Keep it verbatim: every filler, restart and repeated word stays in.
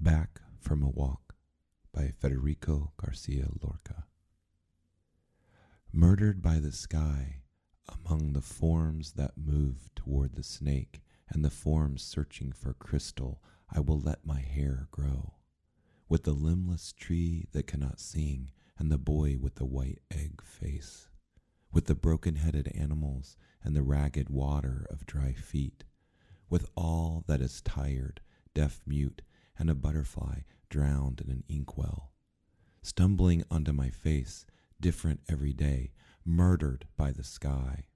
Back from a Walk by Federico Garcia Lorca. Murdered by the sky, among the forms that move toward the snake and the forms searching for crystal, I will let my hair grow. With the limbless tree that cannot sing and the boy with the white egg face. With the broken-headed animals and the ragged water of dry feet. With all that is tired, deaf-mute, and a butterfly drowned in an inkwell. Stumbling onto my face, different every day, murdered by the sky.